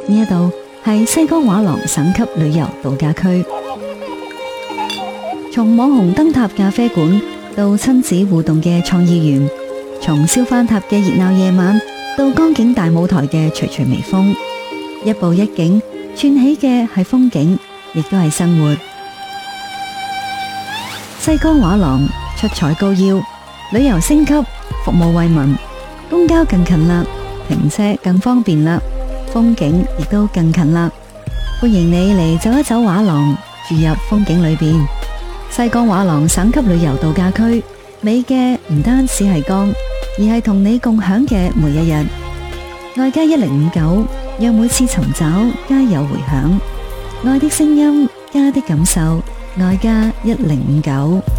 呢一度係西江畫廊省級旅遊度假區，從網紅燈塔咖啡館到親子互動嘅創意園，從燒番塔嘅熱鬧夜晚到江景大舞台嘅徐徐微風，一步一景串起嘅係風景，亦都係生活。西江畫廊出彩高腰，旅遊升級，服務惠民，公交更近啦，停車更方便啦，風景亦都更近啦。歡迎你嚟走一走畫廊，住入風景裏邊。西江畫廊省級旅遊度假區，美嘅唔單止係江，而係同你共享嘅每一日。愛家1059，讓每次尋找皆有回響。愛的聲音，家的感受，愛家1059。